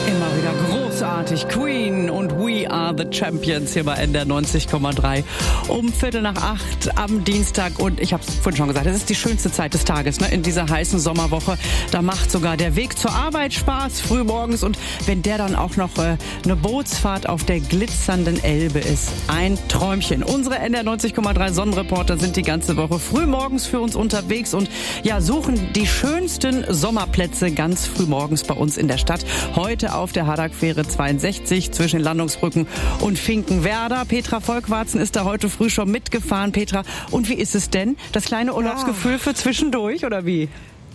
Immer wieder großartig. Queen und We Are the Champions hier bei NDR 90,3 um 7:45 am Dienstag. Und ich habe es vorhin schon gesagt, es ist die schönste Zeit des Tages, ne? In dieser heißen Sommerwoche. Da macht sogar der Weg zur Arbeit Spaß, frühmorgens. Und wenn der dann auch noch eine Bootsfahrt auf der glitzernden Elbe ist, ein Träumchen. Unsere NDR 90,3 Sonnenreporter sind die ganze Woche frühmorgens für uns unterwegs und ja, suchen die schönsten Sommerplätze ganz frühmorgens bei uns in der Stadt. Heute auf der Haddock-Fähre 62 zwischen Lanungsbrücken und Finkenwerder. Petra Volkwarzen ist da heute früh schon mitgefahren. Petra, und wie ist es denn? Das kleine Urlaubsgefühl für zwischendurch oder wie?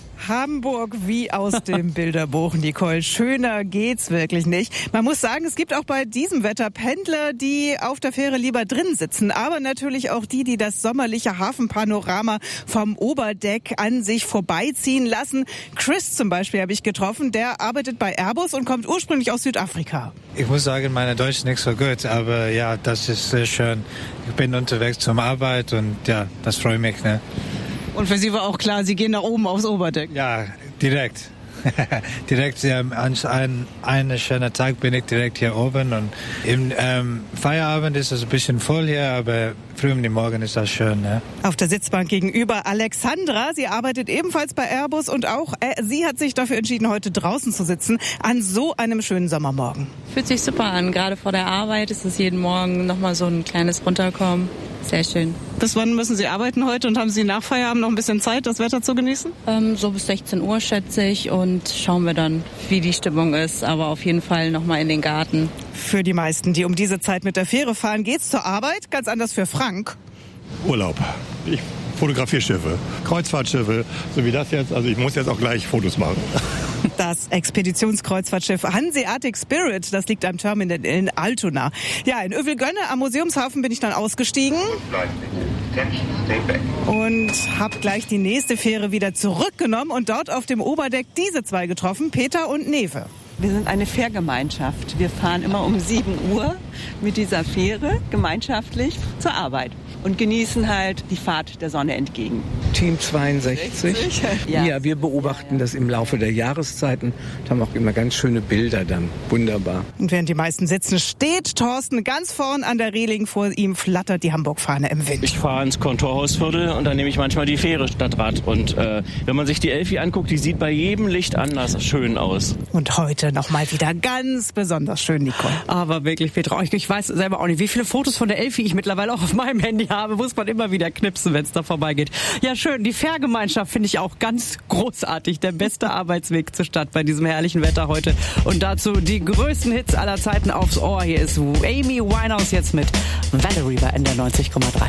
Hamburg wie aus dem Bilderbuch, Nicole. Schöner geht's wirklich nicht. Man muss sagen, es gibt auch bei diesem Wetter Pendler, die auf der Fähre lieber drin sitzen. Aber natürlich auch die das sommerliche Hafenpanorama vom Oberdeck an sich vorbeiziehen lassen. Chris zum Beispiel habe ich getroffen. Der arbeitet bei Airbus und kommt ursprünglich aus Südafrika. Ich muss sagen, meine Deutsch ist nicht so gut. Aber ja, das ist sehr schön. Ich bin unterwegs zur Arbeit und ja, das freut mich, ne? Und für Sie war auch klar, Sie gehen nach oben aufs Oberdeck. Ja, direkt. Direkt, an einem schönen Tag bin ich direkt hier oben. Und im Feierabend ist es ein bisschen voll hier, aber früh um den Morgen ist das schön. Ne? Auf der Sitzbank gegenüber Alexandra. Sie arbeitet ebenfalls bei Airbus und auch sie hat sich dafür entschieden, heute draußen zu sitzen an so einem schönen Sommermorgen. Fühlt sich super an. Gerade vor der Arbeit ist es jeden Morgen nochmal so ein kleines Runterkommen. Sehr schön. Bis wann müssen Sie arbeiten heute und haben Sie nach Feierabend noch ein bisschen Zeit, das Wetter zu genießen? So bis 16 Uhr schätze ich und schauen wir dann, wie die Stimmung ist. Aber auf jeden Fall nochmal in den Garten. Für die meisten, die um diese Zeit mit der Fähre fahren, geht's zur Arbeit. Ganz anders für Frank. Urlaub. Ich fotografiere Schiffe, Kreuzfahrtschiffe, so wie das jetzt. Also ich muss jetzt auch gleich Fotos machen. Das Expeditionskreuzfahrtschiff Hanseatic Spirit, das liegt am Terminal in Altona. Ja, in Övelgönne am Museumshafen bin ich dann ausgestiegen und habe gleich die nächste Fähre wieder zurückgenommen und dort auf dem Oberdeck diese zwei getroffen, Peter und Neve. Wir sind eine Fährgemeinschaft. Wir fahren immer um 7 Uhr mit dieser Fähre gemeinschaftlich zur Arbeit und genießen halt die Fahrt der Sonne entgegen. Team 62. Ja, wir beobachten das im Laufe der Jahreszeiten und haben auch immer ganz schöne Bilder dann. Wunderbar. Und während die meisten sitzen, steht Thorsten ganz vorn an der Reling. Vor ihm flattert die Hamburg-Fahne im Wind. Ich fahre ins Kontorhausviertel und dann nehme ich manchmal die Fähre Stadtrat. Und wenn man sich die Elfi anguckt, die sieht bei jedem Licht anders schön aus. Und heute nochmal wieder ganz besonders schön, Nicole. Aber wirklich, Petra, ich weiß selber auch nicht, wie viele Fotos von der Elfi ich mittlerweile auch auf meinem Handy habe. Muss man immer wieder knipsen, wenn es da vorbeigeht. Ja, schön. Die Fährgemeinschaft finde ich auch ganz großartig. Der beste Arbeitsweg zur Stadt bei diesem herrlichen Wetter heute. Und dazu die größten Hits aller Zeiten aufs Ohr. Hier ist Amy Winehouse jetzt mit Valerie bei NDR 90,3.